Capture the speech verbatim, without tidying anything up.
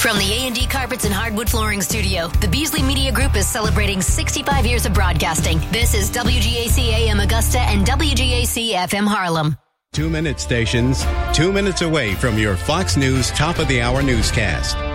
From the A and D Carpets and Hardwood Flooring Studio, the Beasley Media Group is celebrating sixty-five years of broadcasting. This is W G A C A M Augusta and W G A C F M Harlem. Two-minute stations, two minutes away from your Fox News top-of-the-hour newscast.